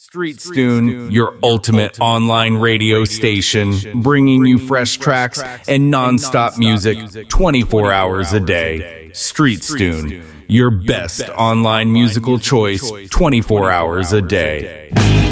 Street Stune, your ultimate online radio station, bringing you fresh tracks and non-stop music 24 hours a day. Street Stune, your best online musical choice 24 hours a day.